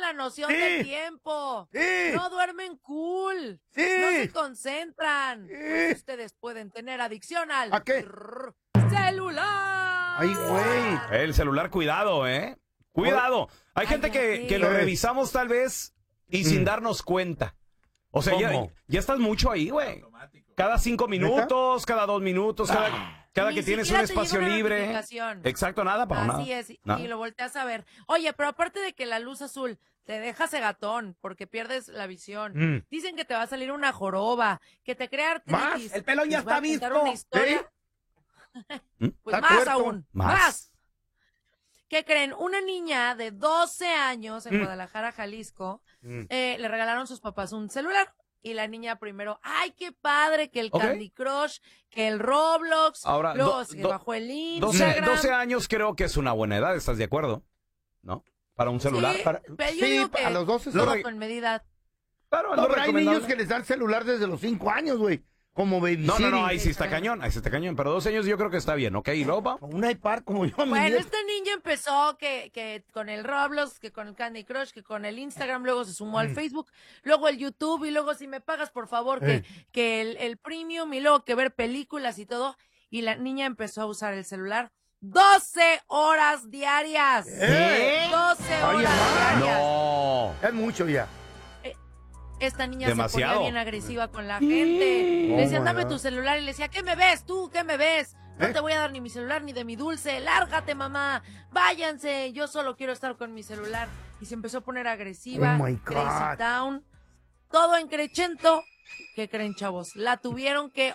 la noción del tiempo. Sí. No duermen cool. Sí. No se concentran. Sí. Pues ustedes pueden tener adicción al ¿A qué? celular. Ay, güey. El celular, cuidado, ¿eh? Cuidado. Hay gente que lo revisamos tal vez y sin darnos cuenta. O sea, ya estás mucho ahí, güey. Cada 5 minutos, cada 2 minutos, cada que tienes un espacio libre. Exacto, nada para nada. Así es, y lo volteas a ver. Oye, pero aparte de que la luz azul te deja cegatón porque pierdes la visión. Dicen que te va a salir una joroba, que te crea artritis. Más, el pelón ya está visto. Pues más aún, más. ¿Qué creen? Una niña de 12 años en Guadalajara, Jalisco, le regalaron sus papás un celular. Y la niña primero, ¡ay, qué padre! Que el Candy Crush, que el Roblox. Ahora, luego se bajó el Instagram. 12 años creo que es una buena edad, ¿estás de acuerdo? ¿No? Para un celular. Yo digo que a los 12 todo con medida. Claro, no, pero hay niños que les dan celular desde los 5 años, güey. Como baby No, ahí sí está cañón, Pero 12 años yo creo que está bien, ¿ok? ¿Y luego, pa? Un iPad como yo. Bueno, esta niña empezó que con el Roblox, que con el Candy Crush, que con el Instagram, luego se sumó al Facebook, luego el YouTube, y luego si me pagas, por favor, que el Premium, y luego que ver películas y todo. Y la niña empezó a usar el celular 12 horas diarias. 12 horas diarias. No. Es mucho ya. Esta niña se ponía bien agresiva con la gente. Le decían, dame tu celular. Y le decía, ¿qué me ves tú? ¿Qué me ves? No te voy a dar ni mi celular ni de mi dulce. Lárgate, mamá. Váyanse. Yo solo quiero estar con mi celular. Y se empezó a poner agresiva. Oh, my God. Crazy Town. Todo en crechento. ¿Qué creen, chavos? La tuvieron que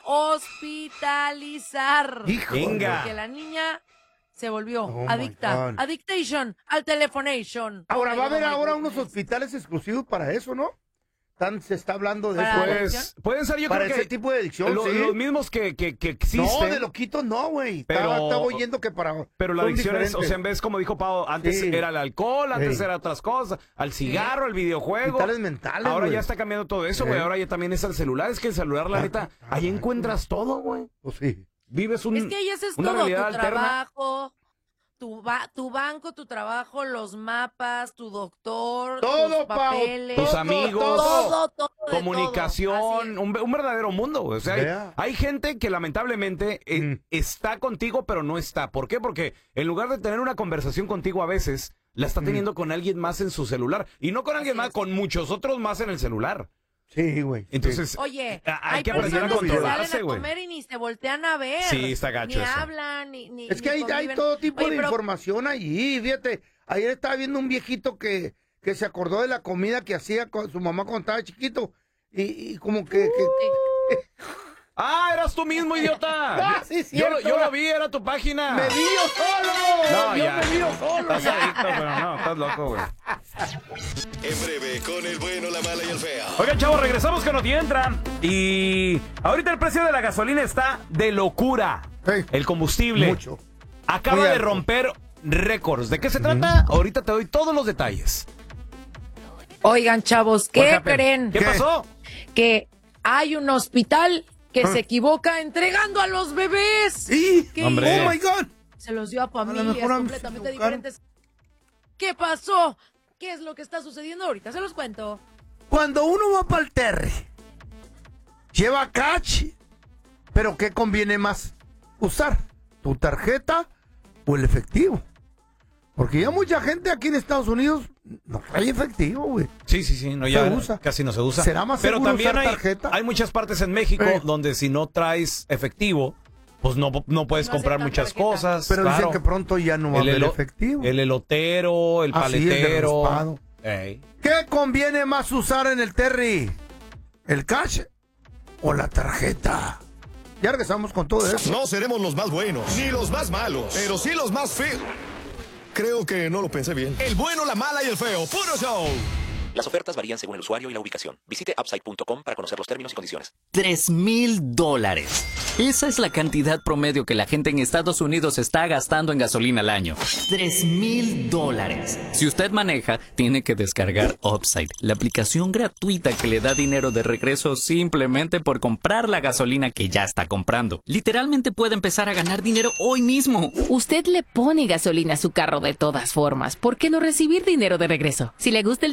hospitalizar. Venga. Porque la niña se volvió adicta. Adictation al telefonation. Ahora va a haber ahora unos hospitales exclusivos para eso, ¿no? Se está hablando de eso. Pues, pueden ser, yo para creo ese que tipo de adicción, los mismos que existen. No, de loquitos no, güey. Estaba oyendo que para... Pero la adicción es, o sea, en vez, como dijo Pau, antes era el alcohol, antes era otras cosas, al cigarro, al videojuego. Hospitales mentales, ahora güey. ya está cambiando todo eso, güey. Ahora ya también es el celular. Es que el celular, la neta, ahí encuentras todo, güey. Pues sí. Vives es que ahí haces una todo, realidad tu alterna. trabajo, tu banco, tu trabajo, los mapas, tu doctor, todo, tus papeles, tus amigos, todo comunicación, un verdadero mundo. O sea, hay gente que lamentablemente está contigo, pero no está. ¿Por qué? Porque en lugar de tener una conversación contigo a veces, la está teniendo con alguien más en su celular. Y no con alguien más, con muchos otros más en el celular. Sí, güey. Entonces, oye, hay que aprender a controlarse, güey. Salen a comer y ni se voltean a ver. Sí, está gacho ni eso. hablan, ni Es que hay todo tipo de información allí, fíjate. Ayer estaba viendo un viejito que se acordó de la comida que hacía con su mamá cuando estaba chiquito. Y como que... ¡Ah, eras tú mismo, idiota! Sí, yo lo vi, era tu página. ¡Me vi yo solo! No, yo ya. me vi yo solo. Estás adicto, pero no, estás loco, güey. En breve, con el bueno, la mala y el feo. Oigan, chavos, regresamos con Noti Entra. Y ahorita el precio de la gasolina está de locura. El combustible Mucho. acaba de romper récords. ¿De qué se trata? Ahorita te doy todos los detalles. Oigan, chavos, ¿qué creen? ¿Qué pasó? Que hay un hospital que se equivoca entregando a los bebés. Sí, hombre. Oh my God. Se los dio a familias completamente diferentes. ¿Qué pasó? ¿Qué es lo que está sucediendo ahorita? Se los cuento. Cuando uno va para el Terry, lleva cash, pero ¿qué conviene más usar? ¿Tu tarjeta o el efectivo? Porque ya mucha gente aquí en Estados Unidos no trae efectivo, güey. Sí, no, ya usa. casi no se usa. ¿Será más pero seguro también usar tarjeta? hay muchas partes en México donde si no traes efectivo, pues no puedes comprar muchas cosas. Pero dicen que pronto ya no va a haber efectivo. El elotero, el paletero. ¿Qué conviene más usar en el Terry? ¿El cash o la tarjeta? Ya regresamos con todo eso. No seremos los más buenos, ni los más malos, pero sí los más feos. Creo que no lo pensé bien. El bueno, la mala y el feo. ¡Puro show! Las ofertas varían según el usuario y la ubicación. Visite Upside.com para conocer los términos y condiciones. $3,000. Esa es la cantidad promedio que la gente en Estados Unidos está gastando en gasolina al año. $3,000. Si usted maneja, tiene que descargar Upside, la aplicación gratuita que le da dinero de regreso simplemente por comprar la gasolina que ya está comprando. Literalmente puede empezar a ganar dinero hoy mismo. Usted le pone gasolina a su carro de todas formas. ¿Por qué no recibir dinero de regreso? Si le gusta el